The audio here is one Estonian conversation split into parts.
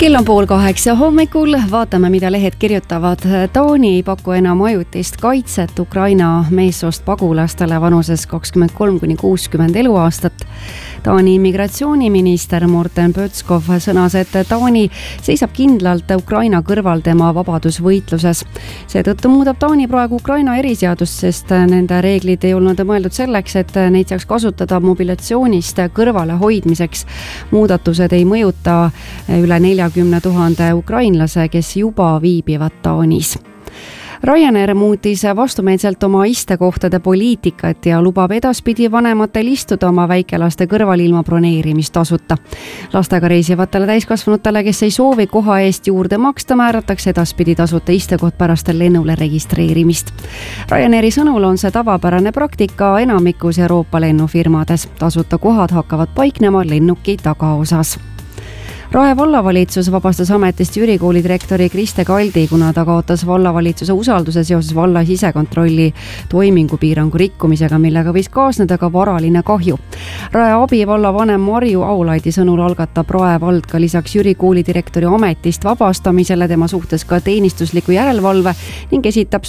Kell on 7:30 hommikul, vaatame, mida lehed kirjutavad. Taani ei paku enam ajutist kaitset Ukraina meessoost pagulastele vanuses 23–60 eluaastat. Taani immigratsiooniminister Morten Pötskov sõnas, et Taani seisab kindlalt Ukraina kõrval tema vabadusvõitluses. Seetõttu muudab Taani praegu Ukraina eriseadust, sest nende reeglid ei olnud mõeldud selleks, et neid saaks kasutada mobilatsioonist kõrvale hoidmiseks. Muudatused ei mõjuta üle 40 000 ukrainlase, kes juba viibivad Taanis. Ryanair muutis vastumeelselt oma istekohtade poliitikat ja lubab edaspidi vanematel istuda oma väikelaste kõrval ilma broneerimistasuta. Lastega reisivatele täiskasvanutele, kes ei soovi koha eest juurde maksta, määratakse edaspidi tasuta istekoht pärast lennule registreerimist. Ryanairi sõnul on see tavapärane praktika enamikus Euroopa lennufirmades. Tasuta kohad hakkavad paiknema lennuki tagaosas. Rae vallavalitsus vabastas ametist Jüri kooli direktori Kriste Kaldi, kuna ta kaotas vallavalitsuse usalduse seoses valla sisekontrolli toimingupiirangu rikkumisega, millega võis kaasneda ka varaline kahju. Rae abivallavanem Marju Aulaidi sõnul algatab Rae vald ka lisaks Jüri kooli direktori ametist vabastamisele tema suhtes ka teenistusliku järelevalve ning esitab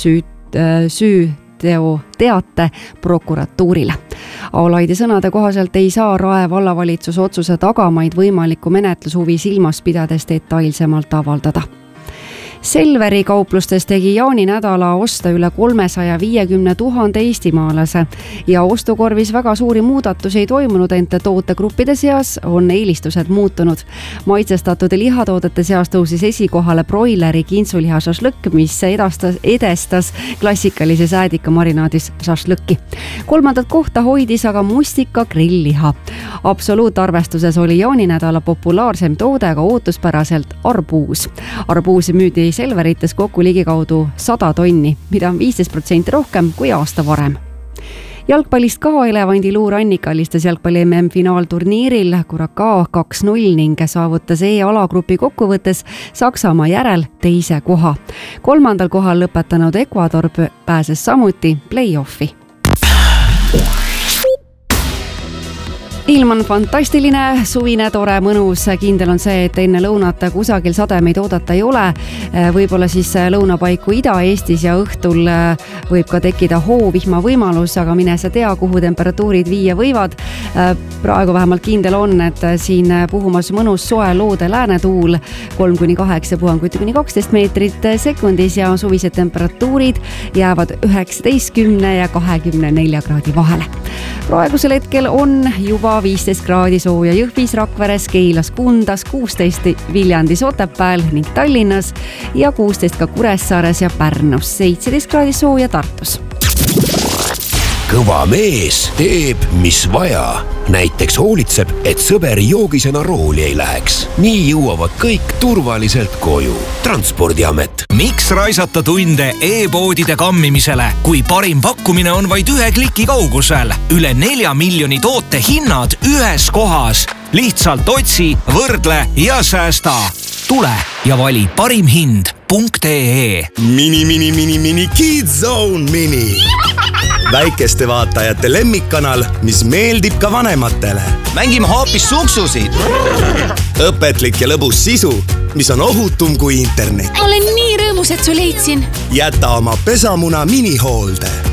teate prokuratuurile. Aulaidi sõnade kohaselt ei saa Rae vallavalitsuse otsuse tagamaid võimaliku menetlushuvi silmas pidades detailsemalt avaldada. Selveri kauplustes tegi jaaninädala osta üle 350 000 eestimaalase ja ostukorvis väga suuri muudatusi ei toimunud, ent tootegruppide seas on eelistused muutunud. Maitsestatud lihatoodete seas tõusis esikohale broileri kintsuliha šašlõkk, mis edestas klassikalise säädika marinaadis šašlõkki. Kolmandat kohta hoidis aga mustika grillliha. Absoluutarvestuses oli jaaninädala populaarsem toode aga ootuspäraselt arbuus. Arbuusi müüdi Selverites kokku ligikaudu 100 tonni, mida on 15% rohkem kui aasta varem. Jalgpallist ka Elevandiluu Rannik alistas jalgpalli MM finaalturniiril Curaçao 2-0 ning saavutas alagrupi kokkuvõttes Saksamaa järel teise koha. Kolmandal kohal lõpetanud Ecuador pääses samuti play-offi. Ilm on fantastiline, suvine, tore, mõnus, kindel on see, et enne lõunat kusagil sademeid oodata ei ole. Võib-olla siis lõunapaiku Ida-Eestis ja õhtul võib ka tekkida hoovihma võimalus, aga mine sa tea, kuhu temperatuurid viia võivad. Praegu vähemalt kindel on, et siin puhumas mõnus soe loode läänetuul 3–8 puhanguid kuni 12 meetrit sekundis ja suvised temperatuurid jäävad 19 ja 24 kraadi vahele. Praegusel hetkel on juba 15 kraadi sooja Jõhvis, Rakveres, Keilas, Kundas, 16 Viljandis, Otepääl ning Tallinnas ja 16 ka Kuressaares ja Pärnus, 17 kraadi sooja Tartus. Kõva mees teeb, mis vaja. Näiteks hoolitseb, et sõber joogisena rooli ei läheks. Nii jõuavad kõik turvaliselt koju. Transpordiamet. Miks raisata tunde e-poodide kammimisele, kui parim pakkumine on vaid 1 kliki kaugusel? Üle 4 miljoni toote hinnad ühes kohas. Lihtsalt otsi, võrdle ja säästa. Tule ja vali parimhind.ee. Mini Kids Zone Mini. Väikeste vaatajate lemmikkanal, mis meeldib ka vanematele. Mängime hoopis suksusid. Õpetlik ja lõbus sisu, mis on ohutum kui internet. Olen nii rõõmus, et su leidsin. Jäta oma pesamuna minihoolde.